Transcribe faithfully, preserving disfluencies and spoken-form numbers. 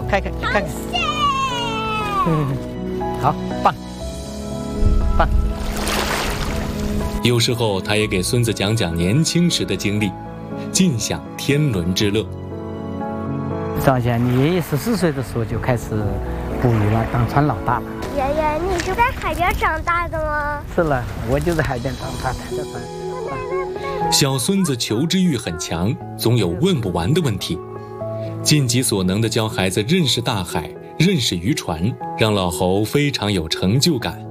看看看看。嗯，好棒棒。 有时候他也给孙子讲讲年轻时的经历，尽享天伦之乐。 张先，你爷爷十四岁的时候就开始捕鱼了，当船老大了。 爷爷，你是在海边长大的吗？ 是了，我就在海边长大的。 小孙子求知欲很强，总有问不完的问题，尽己所能地教孩子认识大海，认识渔船，让老侯非常有成就感。